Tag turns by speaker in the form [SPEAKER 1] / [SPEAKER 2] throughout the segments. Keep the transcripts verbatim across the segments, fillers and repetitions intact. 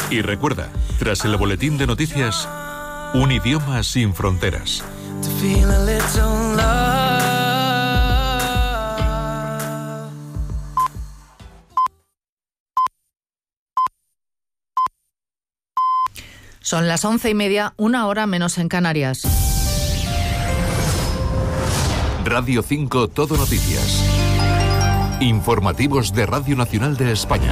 [SPEAKER 1] Y recuerda, tras el boletín de noticias, un idioma sin fronteras.
[SPEAKER 2] Son las once y media, una hora menos en Canarias.
[SPEAKER 1] Radio cinco Todo Noticias. Informativos de Radio Nacional de España.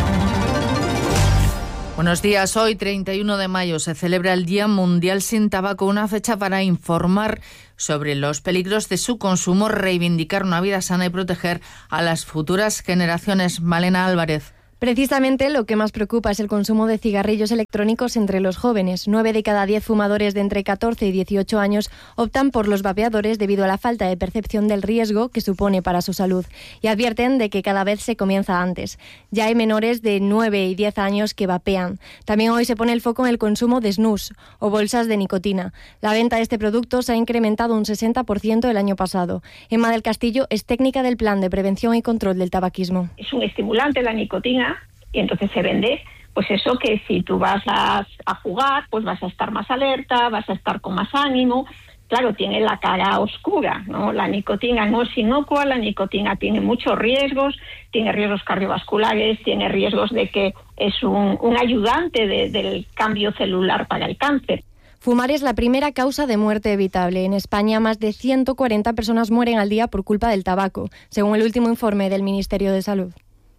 [SPEAKER 2] Buenos días. Hoy, treinta y uno de mayo, se celebra el Día Mundial sin Tabaco, una fecha para informar sobre los peligros de su consumo, reivindicar una vida sana y proteger a las futuras generaciones. Malena Álvarez.
[SPEAKER 3] Precisamente lo que más preocupa es el consumo de cigarrillos electrónicos entre los jóvenes. Nueve de cada diez fumadores de entre catorce y dieciocho años optan por los vapeadores debido a la falta de percepción del riesgo que supone para su salud. Y advierten de que cada vez se comienza antes. Ya hay menores de nueve y diez años que vapean. También hoy se pone el foco en el consumo de snus o bolsas de nicotina. La venta de este producto se ha incrementado un sesenta por ciento el año pasado. Emma del Castillo es técnica del Plan de Prevención y Control del Tabaquismo.
[SPEAKER 4] Es un estimulante la nicotina. Y entonces se vende, pues eso, que si tú vas a, a jugar, pues vas a estar más alerta, vas a estar con más ánimo. Claro, tiene la cara oscura, ¿no? La nicotina no es inocua, la nicotina tiene muchos riesgos, tiene riesgos cardiovasculares, tiene riesgos de que es un, un ayudante de, del cambio celular para el cáncer.
[SPEAKER 3] Fumar es la primera causa de muerte evitable. En España, más de ciento cuarenta personas mueren al día por culpa del tabaco, según el último informe del Ministerio de Salud.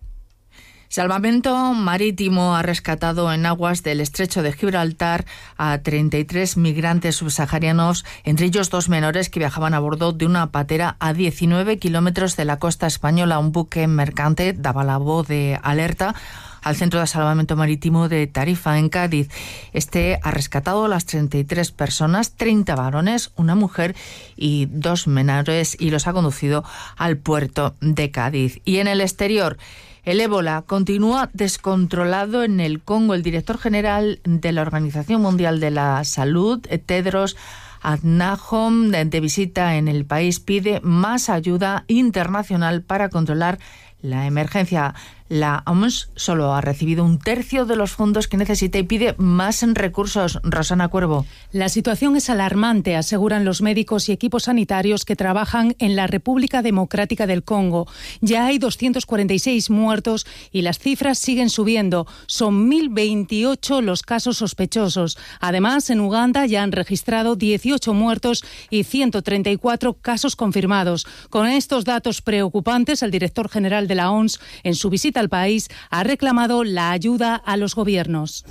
[SPEAKER 2] Salvamento Marítimo ha rescatado en aguas del estrecho de Gibraltar a treinta y tres migrantes subsaharianos, entre ellos dos menores que viajaban a bordo de una patera a diecinueve kilómetros de la costa española. Un buque mercante daba la voz de alerta al Centro de Salvamento Marítimo de Tarifa, en Cádiz. Este ha rescatado a las treinta y tres personas, treinta varones, una mujer y dos menores, y los ha conducido al puerto de Cádiz. Y en el exterior, el ébola continúa descontrolado en el Congo. El director general de la Organización Mundial de la Salud, Tedros Adhanom, de visita en el país, pide más ayuda internacional para controlar la emergencia. La O M S solo ha recibido un tercio de los fondos que necesita y pide más recursos. Rosana Cuervo.
[SPEAKER 5] La situación es alarmante, aseguran los médicos y equipos sanitarios que trabajan en la República Democrática del Congo. Ya hay doscientos cuarenta y seis muertos y las cifras siguen subiendo. Son mil veintiocho los casos sospechosos. Además, en Uganda ya han registrado dieciocho muertos y ciento treinta y cuatro casos confirmados. Con estos datos preocupantes, el director general de la O M S, en su visita al país, ha reclamado la ayuda a los gobiernos.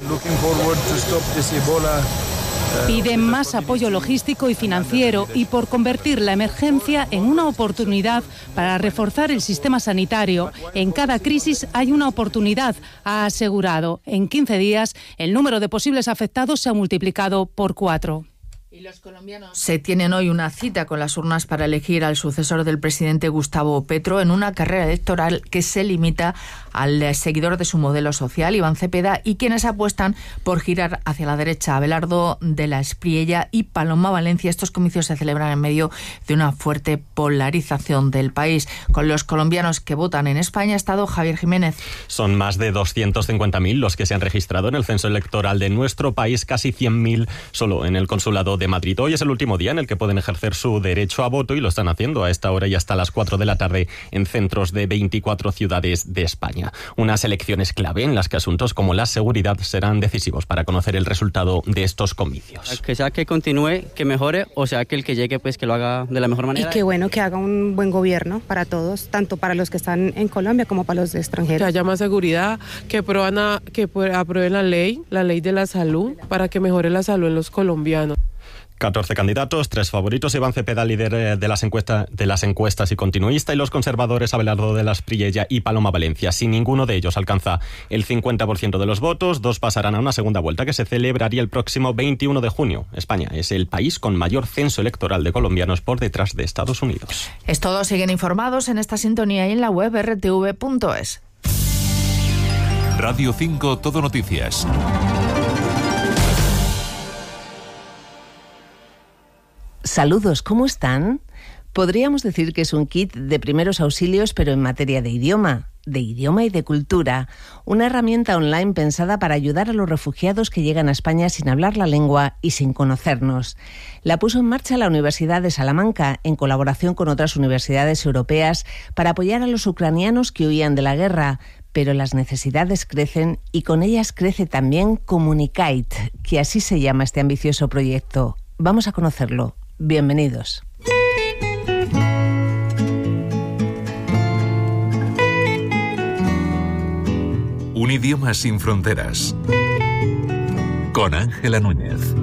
[SPEAKER 5] Piden más apoyo logístico y financiero y por convertir la emergencia en una oportunidad para reforzar el sistema sanitario. En cada crisis hay una oportunidad, ha asegurado. En quince días, el número de posibles afectados se ha multiplicado por cuatro.
[SPEAKER 2] Y los colombianos se tienen hoy una cita con las urnas para elegir al sucesor del presidente Gustavo Petro en una carrera electoral que se limita al seguidor de su modelo social, Iván Cepeda, y quienes apuestan por girar hacia la derecha, Abelardo de la Espriella y Paloma Valencia. Estos comicios se celebran en medio de una fuerte polarización del país. Con los colombianos que votan en España ha estado Javier Jiménez.
[SPEAKER 6] Son más de doscientos cincuenta mil los que se han registrado en el censo electoral de nuestro país, casi cien mil solo en el consulado de Madrid. Hoy es el último día en el que pueden ejercer su derecho a voto y lo están haciendo a esta hora y hasta las cuatro de la tarde en centros de veinticuatro ciudades de España. Unas elecciones clave en las que asuntos como la seguridad serán decisivos para conocer el resultado de estos comicios.
[SPEAKER 7] Que sea que continúe, que mejore, o sea que el que llegue pues que lo haga de la mejor manera.
[SPEAKER 8] Y qué bueno que haga un buen gobierno para todos, tanto para los que están en Colombia como para los extranjeros.
[SPEAKER 9] Que haya más seguridad, que aprueben, a, que aprueben la ley, la ley de la salud, para que mejore la salud en los colombianos.
[SPEAKER 6] catorce candidatos, tres favoritos. Iván Cepeda, líder de las, encuesta, de las encuestas y continuista, y los conservadores Abelardo de la Espriella y Paloma Valencia. Si ninguno de ellos alcanza el cincuenta por ciento de los votos, dos pasarán a una segunda vuelta que se celebraría el próximo veintiuno de junio. España es el país con mayor censo electoral de colombianos, por detrás de Estados Unidos.
[SPEAKER 2] Es todo. Siguen informados en esta sintonía y en la web erre te ve punto es.
[SPEAKER 1] Radio cinco Todo Noticias.
[SPEAKER 10] Saludos, ¿cómo están? Podríamos decir que es un kit de primeros auxilios, pero en materia de idioma. de idioma y de cultura, una herramienta online pensada para ayudar a los refugiados que llegan a España sin hablar la lengua y sin conocernos. La puso en marcha la Universidad de Salamanca en colaboración con otras universidades europeas para apoyar a los ucranianos que huían de la guerra, pero las necesidades crecen y con ellas crece también Comunicate, que así se llama este ambicioso proyecto. Vamos a conocerlo. Bienvenidos.
[SPEAKER 1] Un idioma sin fronteras. Con Ángela Núñez.